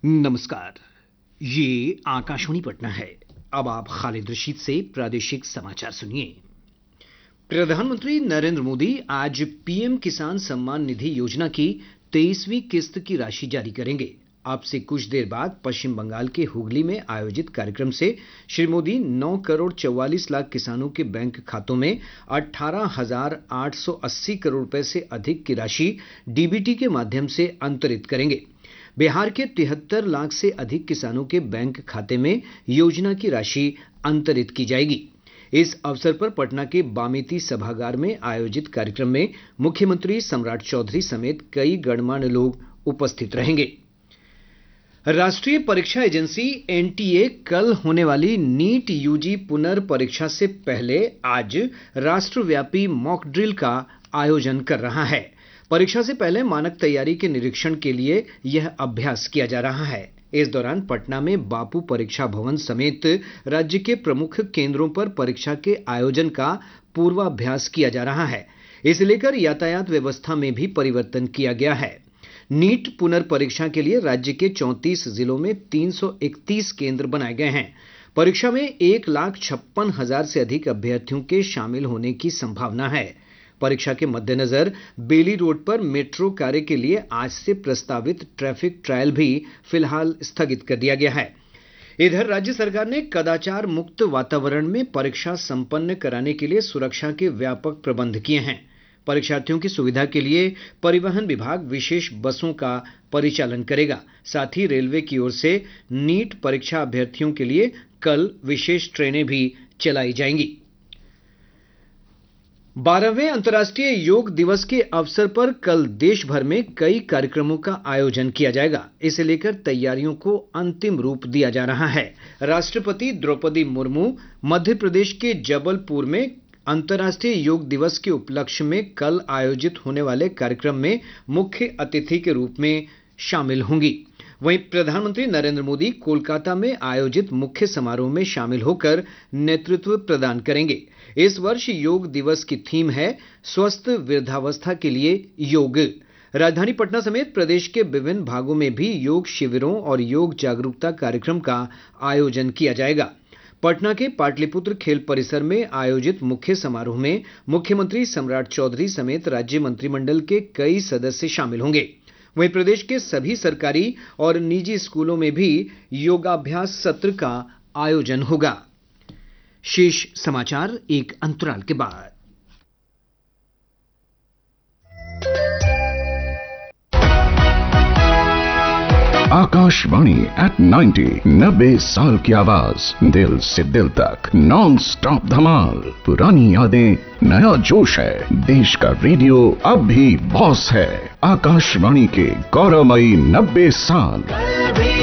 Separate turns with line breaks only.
नमस्कार। ये आकाशवाणी पटना है। अब आप खालिद रशीद से प्रादेशिक समाचार सुनिए। प्रधानमंत्री नरेंद्र मोदी आज पीएम किसान सम्मान निधि योजना की 23वीं किस्त की राशि जारी करेंगे। अब से कुछ देर बाद पश्चिम बंगाल के हुगली में आयोजित कार्यक्रम से श्री मोदी 9 करोड़ 44 लाख किसानों के बैंक खातों में 18,880 करोड़ रुपए से अधिक की राशि डीबीटी के माध्यम से अंतरित करेंगे। बिहार के 73 लाख से अधिक किसानों के बैंक खाते में योजना की राशि अंतरित की जाएगी। इस अवसर पर पटना के बामेती सभागार में आयोजित कार्यक्रम में मुख्यमंत्री सम्राट चौधरी समेत कई गणमान्य लोग उपस्थित रहेंगे। राष्ट्रीय परीक्षा एजेंसी एनटीए कल होने वाली नीट यूजी पुनर्परीक्षा से पहले आज राष्ट्रव्यापी मॉक ड्रिल का आयोजन कर रहा है। परीक्षा से पहले मानक तैयारी के निरीक्षण के लिए यह अभ्यास किया जा रहा है। इस दौरान पटना में बापू परीक्षा भवन समेत राज्य के प्रमुख केंद्रों पर परीक्षा के आयोजन का पूर्वाभ्यास किया जा रहा है। इसे लेकर यातायात व्यवस्था में भी परिवर्तन किया गया है। नीट पुनर्परीक्षा के लिए राज्य के 34 जिलों में 331 केंद्र बनाए गए हैं। परीक्षा में 1,56,000 से अधिक अभ्यर्थियों के शामिल होने की संभावना है। परीक्षा के मद्देनजर बेली रोड पर मेट्रो कार्य के लिए आज से प्रस्तावित ट्रैफिक ट्रायल भी फिलहाल स्थगित कर दिया गया है। इधर राज्य सरकार ने कदाचार मुक्त वातावरण में परीक्षा संपन्न कराने के लिए सुरक्षा के व्यापक प्रबंध किए हैं। परीक्षार्थियों की सुविधा के लिए परिवहन विभाग विशेष बसों का परिचालन करेगा। साथ ही रेलवे की ओर से नीट परीक्षा अभ्यर्थियों के लिए कल विशेष ट्रेनें भी चलाई जाएंगी। 12वें अंतर्राष्ट्रीय योग दिवस के अवसर पर कल देश भर में कई कार्यक्रमों का आयोजन किया जाएगा। इसे लेकर तैयारियों को अंतिम रूप दिया जा रहा है। राष्ट्रपति द्रौपदी मुर्मू मध्य प्रदेश के जबलपुर में अंतर्राष्ट्रीय योग दिवस के उपलक्ष्य में कल आयोजित होने वाले कार्यक्रम में मुख्य अतिथि के रूप में शामिल होंगी। वहीं प्रधानमंत्री नरेंद्र मोदी कोलकाता में आयोजित मुख्य समारोह में शामिल होकर नेतृत्व प्रदान करेंगे। इस वर्ष योग दिवस की थीम है स्वस्थ वृद्धावस्था के लिए योग। राजधानी पटना समेत प्रदेश के विभिन्न भागों में भी योग शिविरों और योग जागरूकता कार्यक्रम का आयोजन किया जाएगा। पटना के पाटलिपुत्र खेल परिसर में आयोजित मुख्य समारोह में मुख्यमंत्री सम्राट चौधरी समेत राज्य मंत्रिमंडल के कई सदस्य शामिल होंगे। वहीं प्रदेश के सभी सरकारी और निजी स्कूलों में भी योगाभ्यास सत्र का आयोजन होगा। शेष समाचार एक अंतराल के बाद।
आकाशवाणी एट 90 साल की आवाज, दिल से दिल तक नॉन स्टॉप धमाल। पुरानी यादें, नया जोश है। देश का रेडियो अब भी बॉस है। आकाशवाणी के गौरवमयी 90 साल।